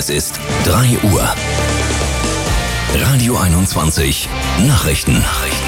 ist 3 Uhr. Radio 21 Nachrichten.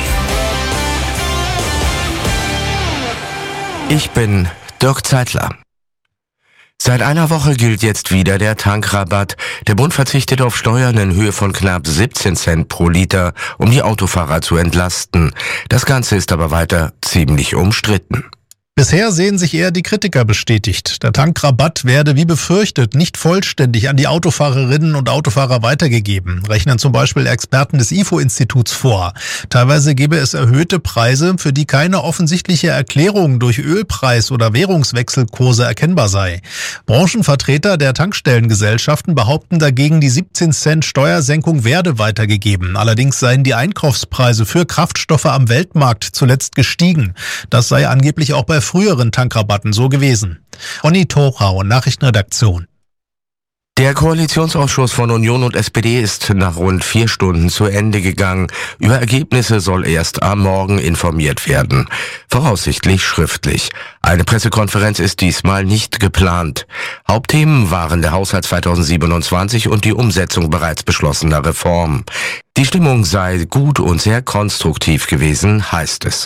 Ich bin Dirk Zeitler. Seit einer Woche gilt jetzt wieder der Tankrabatt. Der Bund verzichtet auf Steuern in Höhe von knapp 17 Cent pro Liter, um die Autofahrer zu entlasten. Das Ganze ist aber weiter ziemlich umstritten. Bisher sehen sich eher die Kritiker bestätigt. Der Tankrabatt werde wie befürchtet nicht vollständig an die Autofahrerinnen und Autofahrer weitergegeben, rechnen zum Beispiel Experten des IFO-Instituts vor. Teilweise gebe es erhöhte Preise, für die keine offensichtliche Erklärung durch Ölpreis- oder Währungswechselkurse erkennbar sei. Branchenvertreter der Tankstellengesellschaften behaupten dagegen, die 17 Cent Steuersenkung werde weitergegeben. Allerdings seien die Einkaufspreise für Kraftstoffe am Weltmarkt zuletzt gestiegen. Das sei angeblich auch bei früheren Tankrabatten so gewesen. Onni Torau, Nachrichtenredaktion. Der Koalitionsausschuss von Union und SPD ist nach rund 4 Stunden zu Ende gegangen. Über Ergebnisse soll erst am Morgen informiert werden. Voraussichtlich schriftlich. Eine Pressekonferenz ist diesmal nicht geplant. Hauptthemen waren der Haushalt 2027 und die Umsetzung bereits beschlossener Reformen. Die Stimmung sei gut und sehr konstruktiv gewesen, heißt es.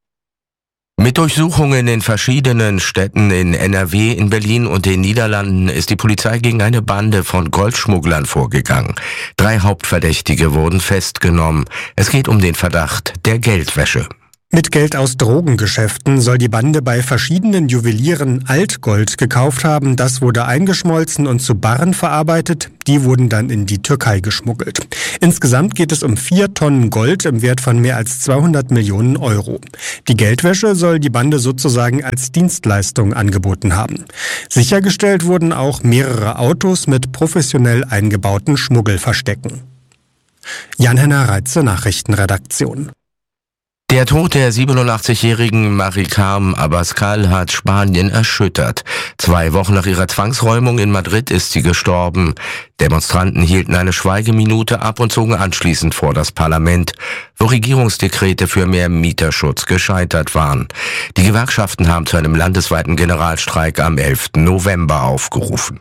Mit Durchsuchungen in verschiedenen Städten in NRW, in Berlin und den Niederlanden ist die Polizei gegen eine Bande von Goldschmugglern vorgegangen. 3 Hauptverdächtige wurden festgenommen. Es geht um den Verdacht der Geldwäsche. Mit Geld aus Drogengeschäften soll die Bande bei verschiedenen Juwelieren Altgold gekauft haben. Das wurde eingeschmolzen und zu Barren verarbeitet. Die wurden dann in die Türkei geschmuggelt. Insgesamt geht es um 4 Tonnen Gold im Wert von mehr als 200 Millionen Euro. Die Geldwäsche soll die Bande sozusagen als Dienstleistung angeboten haben. Sichergestellt wurden auch mehrere Autos mit professionell eingebauten Schmuggelverstecken. Jan-Henner Reitze, Nachrichtenredaktion. Der Tod der 87-jährigen Maricarmen Abascal hat Spanien erschüttert. 2 Wochen nach ihrer Zwangsräumung in Madrid ist sie gestorben. Demonstranten hielten eine Schweigeminute ab und zogen anschließend vor das Parlament, wo Regierungsdekrete für mehr Mieterschutz gescheitert waren. Die Gewerkschaften haben zu einem landesweiten Generalstreik am 11. November aufgerufen.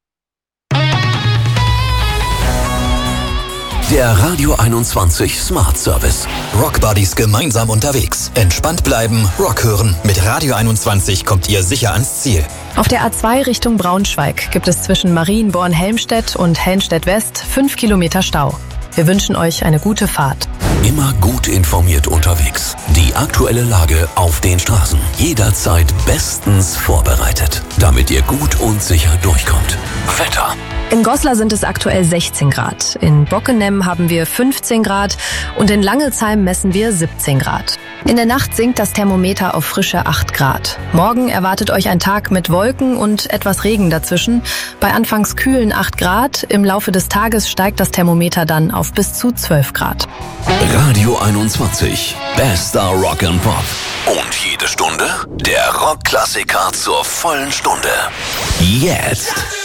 Der Radio 21 Smart Service. Rock Buddies gemeinsam unterwegs. Entspannt bleiben, Rock hören. Mit Radio 21 kommt ihr sicher ans Ziel. Auf der A2 Richtung Braunschweig gibt es zwischen Marienborn-Helmstedt und Helmstedt-West 5 Kilometer Stau. Wir wünschen euch eine gute Fahrt. Immer gut informiert unterwegs. Die aktuelle Lage auf den Straßen. Jederzeit bestens vorbereitet, damit ihr gut und sicher durchkommt. Wetter. In Goslar sind es aktuell 16 Grad. In Bockenem haben wir 15 Grad und in Langelsheim messen wir 17 Grad. In der Nacht sinkt das Thermometer auf frische 8 Grad. Morgen erwartet euch ein Tag mit Wolken und etwas Regen dazwischen. Bei anfangs kühlen 8 Grad. Im Laufe des Tages steigt das Thermometer dann auf bis zu 12 Grad. Radio 21. Bester Rock and Pop. Und jede Stunde der Rockklassiker zur vollen Stunde. Jetzt.